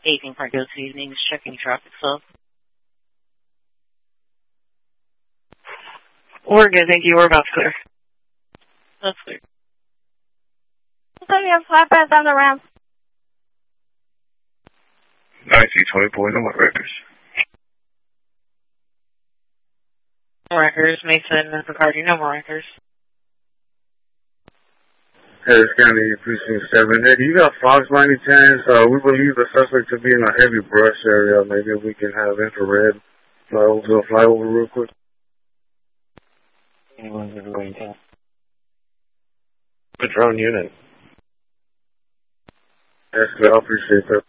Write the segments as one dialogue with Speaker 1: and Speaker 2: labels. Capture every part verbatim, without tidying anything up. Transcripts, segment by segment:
Speaker 1: eighteen Park Hill Evenings, checking traffic flow.
Speaker 2: We're good, thank you. We're about to clear.
Speaker 1: That's clear.
Speaker 3: So you have flatbeds on the ramp.
Speaker 4: nineteen twenty-four, no more records.
Speaker 1: No more records. Mason and Bacardi, no more records.
Speaker 4: Harris County Precinct seven. Hey, you got Fox by any chance? Uh, we believe the suspect to be in a heavy brush area. Maybe we can have infrared fly over to a flyover real quick.
Speaker 5: Anyone's ever going to? The drone unit.
Speaker 4: Yes, I appreciate that.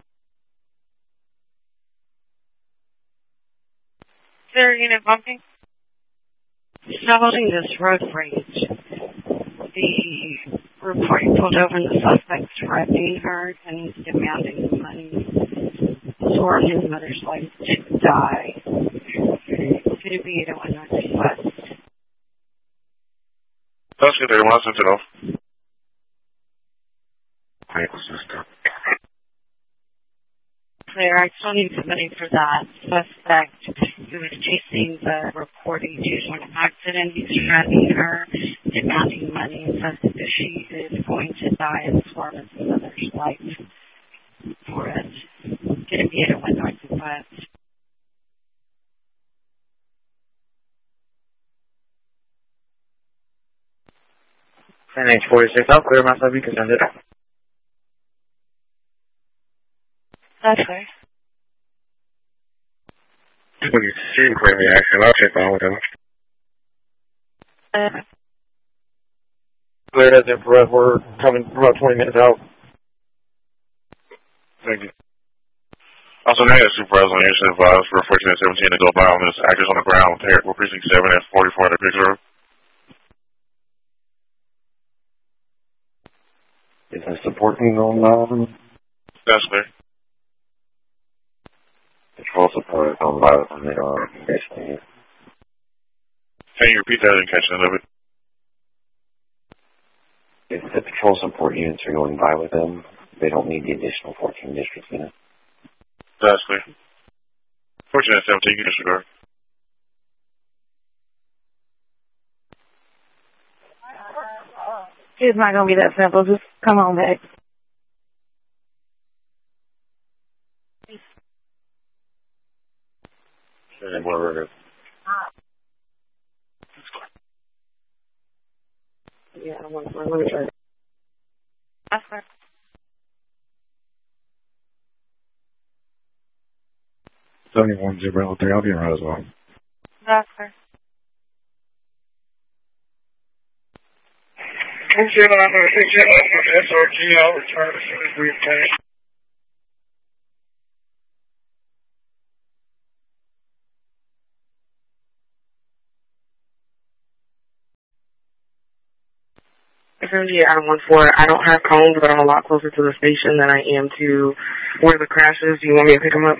Speaker 1: Is there a unit bumping?
Speaker 2: Following this road rage, the report pulled over the suspect threatening her and demanding money for his mother's life to die. Could it be the one not West?
Speaker 4: That's good, everyone. I'll send it off. Thanks, sister.
Speaker 2: Clear. I still need somebody for that suspect who was chasing the reporting due to an accident. He's threatening her, demanding money, and says that she is going to die in the form of his mother's life for it. Could it be the one north and west?
Speaker 5: ten H forty-six, I'll clear myself, you can send it.
Speaker 2: That's fair.
Speaker 4: When you see him clear me action, I'll check on with him.
Speaker 2: Uh,
Speaker 5: Clear as infrared, we're coming about twenty minutes out.
Speaker 4: Thank you. Also, now that supervisor on air should advise for fourteen and seventeen to go by on this actors on the ground here. We're precinct seven at forty-four at the Big Road.
Speaker 5: Is there support being going on?
Speaker 4: That's clear.
Speaker 5: Patrol support is on by with them. They don't basically.
Speaker 4: Can you repeat that? I didn't catch none of it.
Speaker 5: If the patrol support units are going by with them, they don't need the additional fourteen district units.
Speaker 4: That's clear. fourteen and seventeen, you disregard.
Speaker 3: It's not going to be that simple. Just come on back.
Speaker 5: Any more records?
Speaker 2: yeah, I want to let me try.
Speaker 3: That's fair.
Speaker 4: seventy-one zero three, I'll be around as well.
Speaker 3: That's fair.
Speaker 4: I'm sure that I'm going to take it off of S R G. I'll return as soon as we obtain.
Speaker 2: Currently, Adam one four. I don't have cones, but I'm a lot closer to the station than I am to where the crash is. Do you want me to pick them up?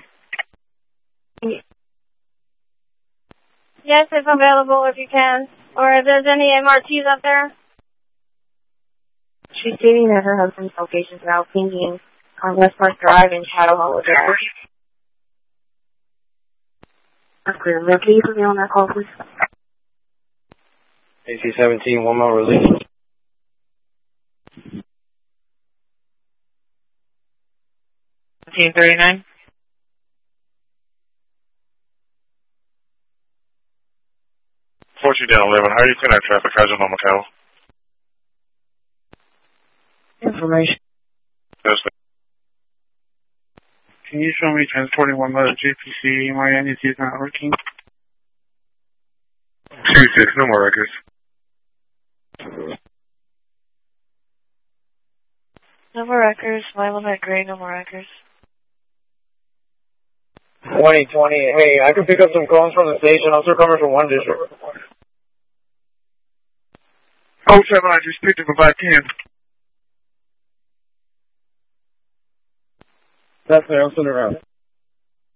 Speaker 3: Yes, if available, if you can. Or if there's any M R Ts up there. She's stating that her husband's location is now pinging on West Park Drive and Shadow Hollow Drive.
Speaker 2: That's clear. Now, can you put me on that call, please?
Speaker 5: A C seventeen, one more release.
Speaker 1: seventeen thirty-nine.
Speaker 4: fourteen down eleven, how are you clearing that traffic? How's it on Macau?
Speaker 2: Information.
Speaker 4: That's clear.
Speaker 6: Can you show me transporting one letter J P C? My N E T is not working.
Speaker 4: two six, no more records.
Speaker 3: No more records. Milo at Gray, no more records.
Speaker 5: twenty twenty, hey, I can pick up some cones from the station. I'm still coming from one district.
Speaker 6: Oh, seven, I just picked up about ten.
Speaker 5: That's me, I'm sitting around.